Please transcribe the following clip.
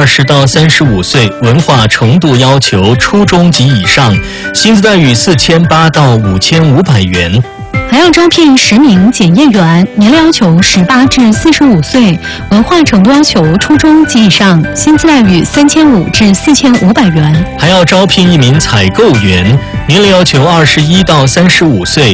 20到35岁，文化程度要求初中及以上，薪资待遇4800到5500元。 还要招聘10名检验员，年龄要求18至45岁，文化程度要求初中及以上，薪资待遇3500至4500元。 还要招聘1名采购员，年龄要求21到35岁，